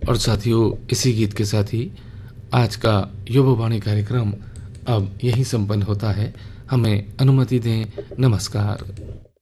और साथियों, इसी गीत के साथ ही आज का युववाणी कार्यक्रम अब यहीं संपन्न होता है। हमें अनुमति दें। नमस्कार।